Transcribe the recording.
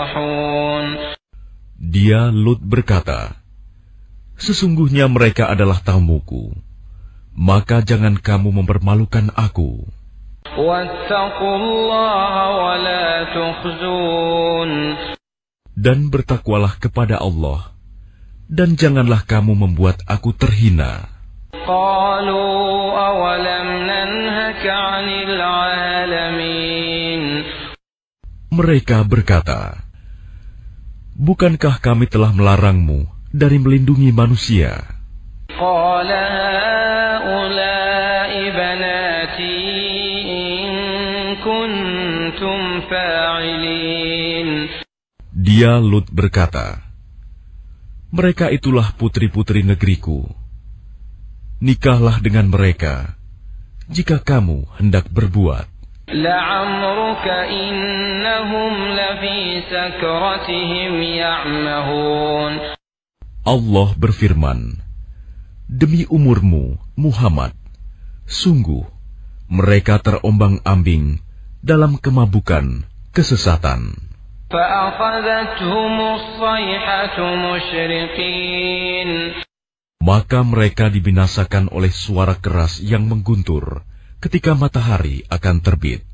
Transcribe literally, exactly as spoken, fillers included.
Dia Lut berkata, sesungguhnya mereka adalah tamuku, maka jangan kamu mempermalukan aku. Dan bertakwalah kepada Allah, dan janganlah kamu membuat aku terhina. Mereka berkata, bukankah kami telah melarangmu dari melindungi manusia? Dia Lut berkata, mereka itulah putri-putri negeriku. Nikahlah dengan mereka jika kamu hendak berbuat. Allah berfirman, demi umurmu, Muhammad, sungguh mereka terombang-ambing dalam kemabukan kesesatan. Maka mereka dibinasakan oleh suara keras yang mengguntur ketika matahari akan terbit.